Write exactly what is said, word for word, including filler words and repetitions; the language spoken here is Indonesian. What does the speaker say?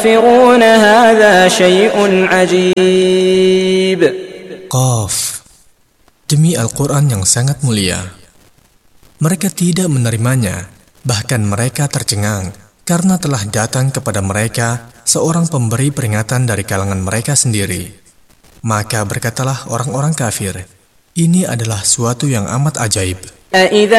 ينفرون هذا شيء عجيب. Qaf. Demi Al-Quran yang sangat mulia, mereka tidak menerimanya, bahkan mereka tercengang karena telah datang kepada mereka seorang pemberi peringatan dari kalangan mereka sendiri. Maka berkatalah orang-orang kafir, ini adalah suatu yang amat ajaib.